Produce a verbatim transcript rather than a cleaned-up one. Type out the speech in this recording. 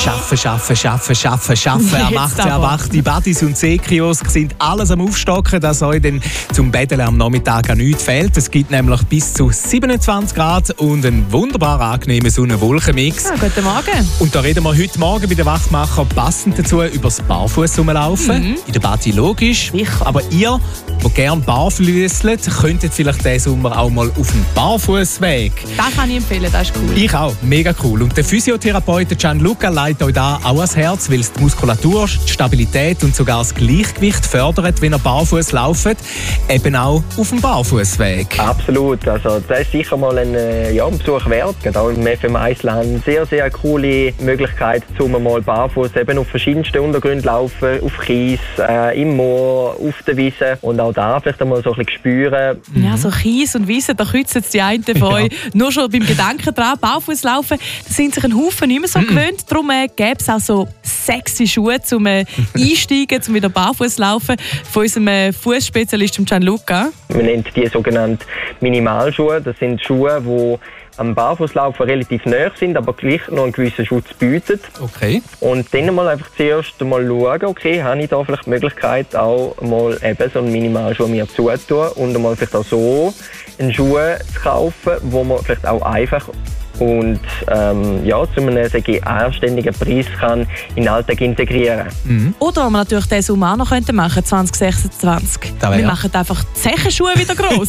Schaffen, schaffen, schaffen, schaffen, schaffen. Er macht er macht. Die Badis und Seekiosk sind alles am Aufstocken, dass euch dann zum Betteln am Nachmittag an nichts fehlt. Es gibt nämlich bis zu siebenundzwanzig Grad und einen wunderbar angenehmen Sonne-Wolken-Mix. Ja, guten Morgen. Und da reden wir heute Morgen bei den Wachmacher passend dazu über das Barfuß rumlaufen. Mhm. In der Badi logisch. Sicher. Aber ihr, die gerne barfüßelt, könntet vielleicht diesen Sommer auch mal auf einen Barfußweg. Das kann ich empfehlen, das ist cool. Ich auch, mega cool. Und der Physiotherapeut Gianluca leitet euch da auch ans Herz, weil es die Muskulatur, die Stabilität und sogar das Gleichgewicht fördert, wenn ihr barfuß lauft, eben auch auf dem Barfußweg. Absolut, also das ist sicher mal ein, ja, ein Besuch wert. Gerade auch im F M Eisland sehr, sehr coole Möglichkeit, um mal barfuß eben auf verschiedensten Untergründen laufen, auf Kies, äh, im Moor, auf der Wiese und auch da vielleicht einmal so ein bisschen spüren. Ja, so Kies und Wiese, da kreuzen die einen von euch. Ja. Nur schon beim Gedanken dran, barfuß laufen, da sind sich ein Haufen nicht mehr so mm. gewöhnt. Darum äh, gäbe es auch so sexy Schuhe zum äh, Einsteigen, zum wieder barfuß laufen, von unserem äh, Fußspezialisten Gianluca. Man nennt die sogenannten Minimalschuhe. Das sind Schuhe, die am Barfußlaufen relativ nahe sind, aber gleich noch einen gewissen Schutz bieten. Okay. Und dann mal einfach zuerst mal schauen, okay, habe ich da vielleicht die Möglichkeit, auch mal eben so einen Minimalschuh mir zutun und mal vielleicht auch so einen Schuh zu kaufen, wo man vielleicht auch einfach und ähm, ja, zu einem sage ich, anständigen Preis kann in den Alltag integrieren. Mhm. Oder was wir natürlich diesen Sommer auch noch machen könnten, zwanzig sechsundzwanzig. Wir machen einfach die Zechenschuhe wieder gross.